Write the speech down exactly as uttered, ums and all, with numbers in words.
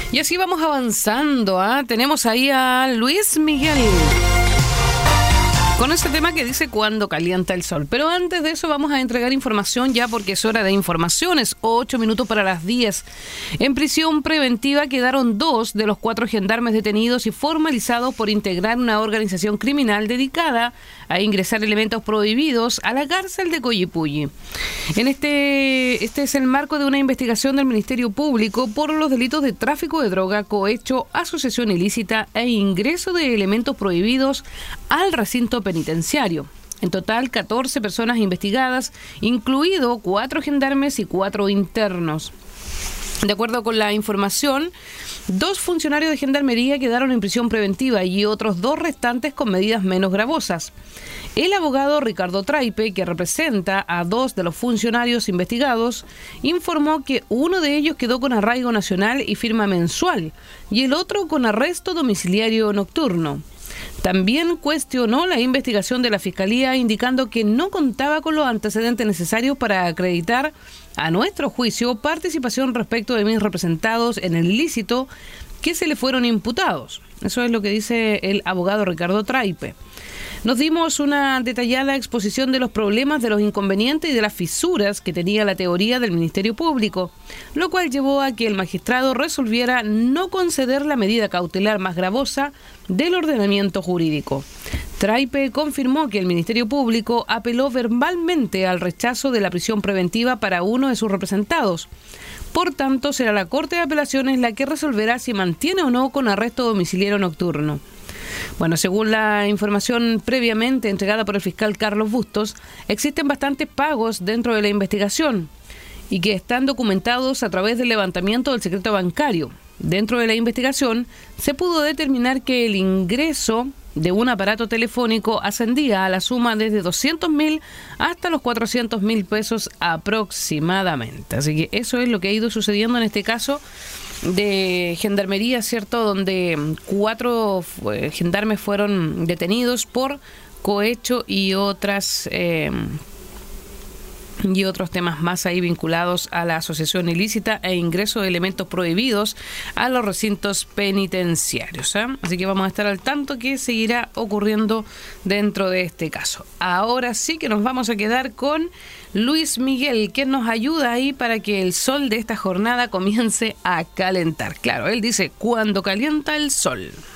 Y así vamos avanzando, ¿eh? Tenemos ahí a Luis Miguel con ese tema que dice cuando calienta el sol. Pero antes de eso vamos a entregar información ya porque es hora de informaciones. Ocho minutos para las diez. En prisión preventiva quedaron dos de los cuatro gendarmes detenidos y formalizados por integrar una organización criminal dedicada a ingresar elementos prohibidos a la cárcel de Collipulli. En este, este es el marco de una investigación del Ministerio Público por los delitos de tráfico de droga, cohecho, asociación ilícita e ingreso de elementos prohibidos al recinto penitenciario. En total, catorce personas investigadas, incluido cuatro gendarmes y cuatro internos. De acuerdo con la información, dos funcionarios de gendarmería quedaron en prisión preventiva y otros dos restantes con medidas menos gravosas. El abogado Ricardo Traipe, que representa a dos de los funcionarios investigados, informó que uno de ellos quedó con arraigo nacional y firma mensual y el otro con arresto domiciliario nocturno. También cuestionó la investigación de la Fiscalía, indicando que no contaba con los antecedentes necesarios para acreditar, a nuestro juicio, participación respecto de mis representados en el ilícito que se le fueron imputados. Eso es lo que dice el abogado Ricardo Traipe. Nos dimos una detallada exposición de los problemas, de los inconvenientes y de las fisuras que tenía la teoría del Ministerio Público, lo cual llevó a que el magistrado resolviera no conceder la medida cautelar más gravosa del ordenamiento jurídico. Traipe confirmó que el Ministerio Público apeló verbalmente al rechazo de la prisión preventiva para uno de sus representados. Por tanto, será la Corte de Apelaciones la que resolverá si mantiene o no con arresto domiciliario nocturno. Bueno, según la información previamente entregada por el fiscal Carlos Bustos, existen bastantes pagos dentro de la investigación y que están documentados a través del levantamiento del secreto bancario. Dentro de la investigación se pudo determinar que el ingreso de un aparato telefónico ascendía a la suma desde doscientos mil hasta los cuatrocientos mil pesos aproximadamente. Así que eso es lo que ha ido sucediendo en este caso de gendarmería, ¿cierto? Donde cuatro eh, gendarmes fueron detenidos por cohecho y otras eh, y otros temas más ahí vinculados a la asociación ilícita e ingreso de elementos prohibidos a los recintos penitenciarios, ¿eh? Así que vamos a estar al tanto que seguirá ocurriendo dentro de este caso. Ahora sí que nos vamos a quedar con Luis Miguel, que nos ayuda ahí para que el sol de esta jornada comience a calentar. Claro, él dice, cuando calienta el sol.